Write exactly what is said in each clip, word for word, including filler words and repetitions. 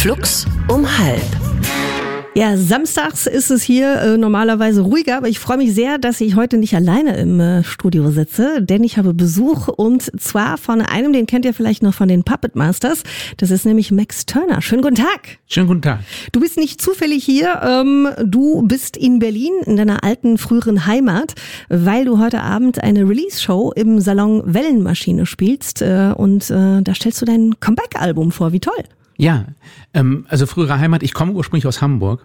Flux um halb. Ja, samstags ist es hier äh, normalerweise ruhiger, aber ich freue mich sehr, dass ich heute nicht alleine im äh, Studio sitze, denn ich habe Besuch und zwar von einem, den kennt ihr vielleicht noch von den Puppet Masters. Das ist nämlich Max Turner. Schönen guten Tag. Schönen guten Tag. Du bist nicht zufällig hier, ähm, du bist in Berlin, in deiner alten, früheren Heimat, weil du heute Abend eine Release-Show im Salon Wellenmaschine spielst äh, und äh, da stellst du dein Comeback-Album vor. Wie toll. Ja, ähm, also frühere Heimat, ich komme ursprünglich aus Hamburg,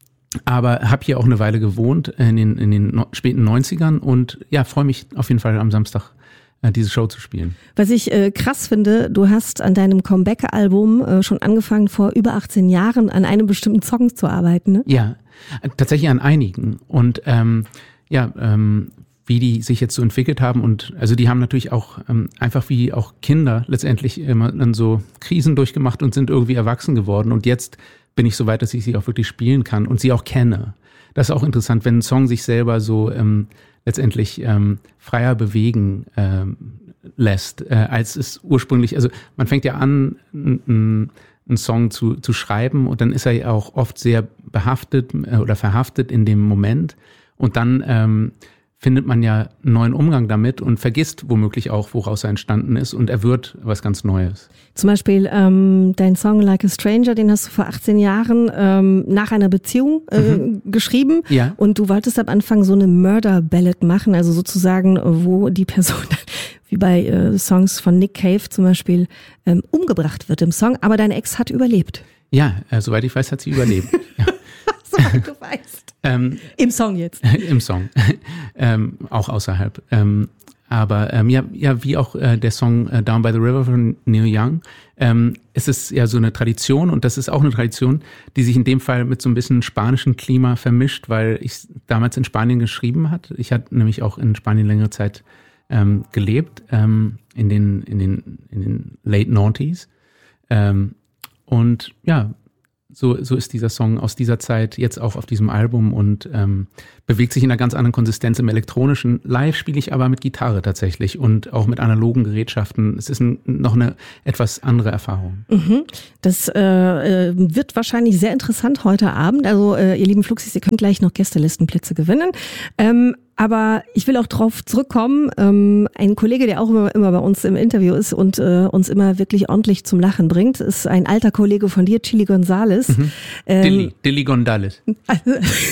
aber habe hier auch eine Weile gewohnt in den, in den no- späten neunzigern und ja, freue mich auf jeden Fall am Samstag äh, diese Show zu spielen. Was ich äh, krass finde, du hast an deinem Comeback-Album äh, schon angefangen, vor über achtzehn Jahren an einem bestimmten Song zu arbeiten, ne? Ja, äh, tatsächlich an einigen und ähm, ja, ähm, wie die sich jetzt so entwickelt haben und also die haben natürlich auch ähm, einfach wie auch Kinder letztendlich immer dann so Krisen durchgemacht und sind irgendwie erwachsen geworden und jetzt bin ich so weit, dass ich sie auch wirklich spielen kann und sie auch kenne. Das ist auch interessant, wenn ein Song sich selber so ähm, letztendlich ähm, freier bewegen ähm, lässt, äh, als es ursprünglich, also man fängt ja an, einen Song zu, zu schreiben und dann ist er ja auch oft sehr behaftet äh, oder verhaftet in dem Moment und dann ähm, findet man ja einen neuen Umgang damit und vergisst womöglich auch, woraus er entstanden ist und er wird was ganz Neues. Zum Beispiel ähm, dein Song Like a Stranger, den hast du vor achtzehn Jahren ähm, nach einer Beziehung äh, mhm. geschrieben Ja. Und du wolltest am Anfang so eine Murder-Ballad machen, also sozusagen, wo die Person wie bei äh, Songs von Nick Cave zum Beispiel ähm, umgebracht wird im Song, aber deine Ex hat überlebt. Ja, äh, soweit ich weiß, hat sie überlebt. Ja. Soweit du weißt. Ähm, Im Song jetzt. Im Song, ähm, auch außerhalb. Ähm, aber ähm, ja, ja, wie auch äh, der Song äh, Down by the River von Neil Young, ähm, es ist ja so eine Tradition und das ist auch eine Tradition, die sich in dem Fall mit so ein bisschen spanischen Klima vermischt, weil ich damals in Spanien geschrieben hat. Ich hatte nämlich auch in Spanien längere Zeit ähm, gelebt, ähm, in den in den in den Late Noughties ähm, und ja. So, so ist dieser Song aus dieser Zeit jetzt auch auf diesem Album und ähm, bewegt sich in einer ganz anderen Konsistenz im Elektronischen. Live spiele ich aber mit Gitarre tatsächlich und auch mit analogen Gerätschaften. Es ist ein, noch eine etwas andere Erfahrung. Mhm. Das äh, wird wahrscheinlich sehr interessant heute Abend. Also äh, ihr lieben Fluxis, ihr könnt gleich noch Gästelistenplätze gewinnen. Ähm, aber ich will auch drauf zurückkommen. Ähm, ein Kollege, der auch immer, immer bei uns im Interview ist und äh, uns immer wirklich ordentlich zum Lachen bringt, ist ein alter Kollege von dir, Chili Gonzales. Mhm. Ähm, Dilly, Dilly Gonzales. Also,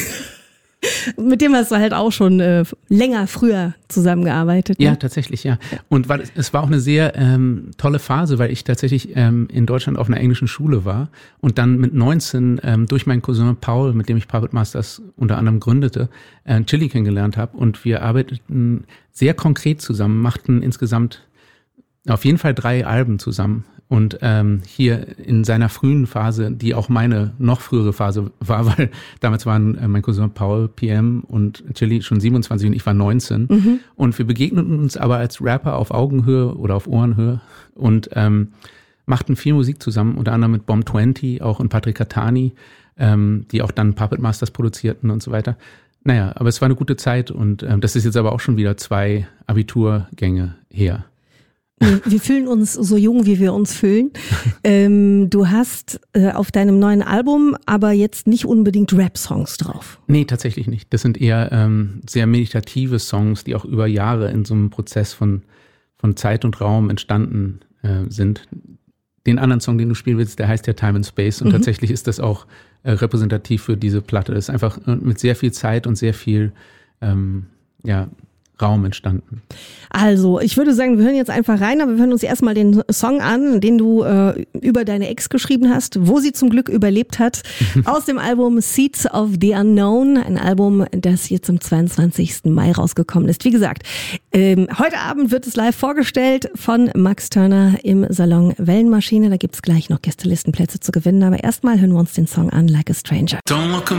mit dem hast du halt auch schon äh, länger früher zusammengearbeitet. Ne? Ja, tatsächlich, ja. Und weil, es war auch eine sehr ähm, tolle Phase, weil ich tatsächlich ähm, in Deutschland auf einer englischen Schule war und dann mit neunzehn ähm, durch meinen Cousin Paul, mit dem ich Puppet Masters unter anderem gründete, äh, Chili kennengelernt habe und wir arbeiteten sehr konkret zusammen, machten insgesamt auf jeden Fall drei Alben zusammen. Und ähm, hier in seiner frühen Phase, die auch meine noch frühere Phase war, weil damals waren äh, mein Cousin Paul P M und Chili schon siebenundzwanzig und ich war neunzehn. Mhm. Und wir begegneten uns aber als Rapper auf Augenhöhe oder auf Ohrenhöhe und ähm, machten viel Musik zusammen, unter anderem mit Bomb zwanzig, auch und Patrick Catani, ähm, die auch dann Puppet Masters produzierten und so weiter. Naja, aber es war eine gute Zeit und ähm, das ist jetzt aber auch schon wieder zwei Abiturgänge her. Wir fühlen uns so jung, wie wir uns fühlen. ähm, du hast äh, auf deinem neuen Album aber jetzt nicht unbedingt Rap-Songs drauf. Nee, tatsächlich nicht. Das sind eher ähm, sehr meditative Songs, die auch über Jahre in so einem Prozess von, von Zeit und Raum entstanden äh, sind. Den anderen Song, den du spielen willst, der heißt ja Time and Space und mhm. tatsächlich ist das auch äh, repräsentativ für diese Platte. Das ist einfach äh, mit sehr viel Zeit und sehr viel ähm, ja, Raum entstanden. Also, ich würde sagen, wir hören jetzt einfach rein, aber wir hören uns erstmal den Song an, den du äh, über deine Ex geschrieben hast, wo sie zum Glück überlebt hat, aus dem Album Seeds of the Unknown, ein Album, das jetzt am zweiundzwanzigsten Mai rausgekommen ist. Wie gesagt, ähm, heute Abend wird es live vorgestellt von Max Turner im Salon Wellenmaschine. Da gibt's gleich noch Gästelistenplätze zu gewinnen, aber erstmal hören wir uns den Song an, Like a Stranger.